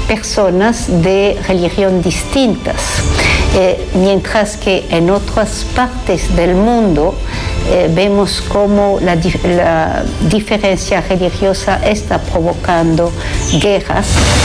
personas de religión distintas, mientras que en otras partes del mundo vemos cómo la diferencia religiosa está provocando guerras.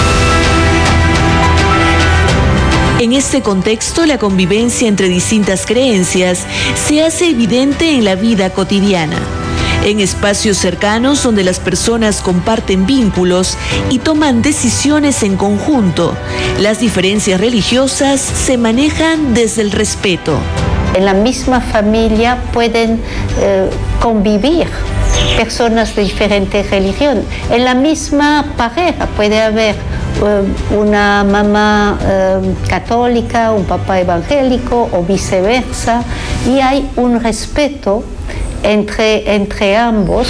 En este contexto, la convivencia entre distintas creencias se hace evidente en la vida cotidiana, en espacios cercanos donde las personas comparten vínculos y toman decisiones en conjunto. Las diferencias religiosas se manejan desde el respeto. En la misma familia pueden convivir personas de diferente religión. En la misma pareja puede haber una mamá católica, un papá evangélico o viceversa, y hay un respeto entre ambos.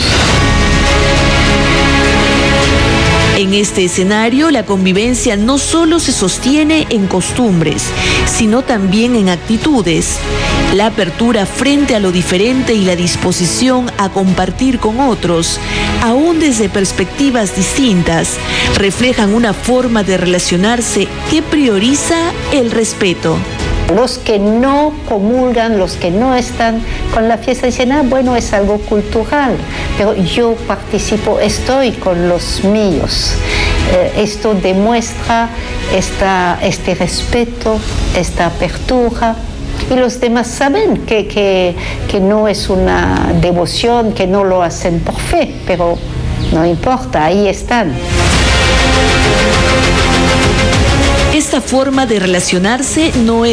En este escenario, la convivencia no solo se sostiene en costumbres, sino también en actitudes. La apertura frente a lo diferente y la disposición a compartir con otros, aún desde perspectivas distintas, reflejan una forma de relacionarse que prioriza el respeto. Los que no comulgan, los que no están con la fiesta, dicen, bueno, es algo cultural, pero yo participo, estoy con los míos. Esto demuestra este respeto, esta apertura, y los demás saben que no es una devoción, que no lo hacen por fe, pero no importa, ahí están. Esta forma de relacionarse no es